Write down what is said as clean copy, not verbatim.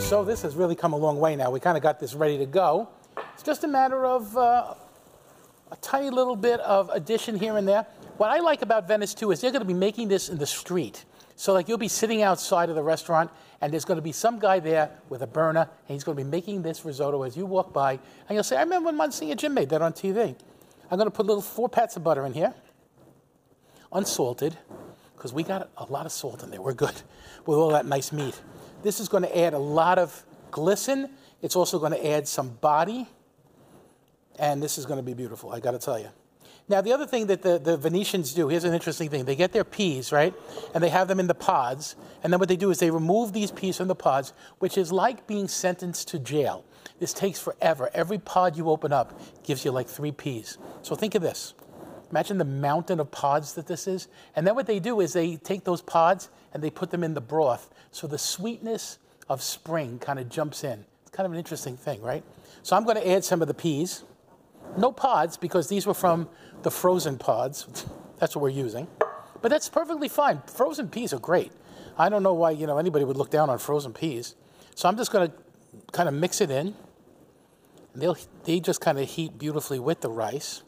So this has really come a long way now. We kind of got this ready to go. It's just a matter of a tiny little bit of addition here and there. What I like about Venice, too, is they're going to be making this in the street. So like you'll be sitting outside of the restaurant, and there's going to be some guy there with a burner, and he's going to be making this risotto as you walk by. And you'll say, I remember when Monsignor Jim made that on TV. I'm going to put little 4 pats of butter in here, unsalted, because we got a lot of salt in there. We're good with all that nice meat. This is going to add a lot of glisten. It's also going to add some body. And this is going to be beautiful, I got to tell you. Now, the other thing that the Venetians do, here's an interesting thing. They get their peas, right? And they have them in the pods. And then what they do is they remove these peas from the pods, which is like being sentenced to jail. This takes forever. Every pod you open up gives you like 3 peas. So think of this. Imagine the mountain of pods that this is. And then what they do is they take those pods and they put them in the broth. So the sweetness of spring kind of jumps in. It's kind of an interesting thing, right? So I'm going to add some of the peas. No pods, because these were from the frozen pods. That's what we're using. But that's perfectly fine. Frozen peas are great. I don't know why anybody would look down on frozen peas. So I'm just going to kind of mix it in. And they just kind of heat beautifully with the rice.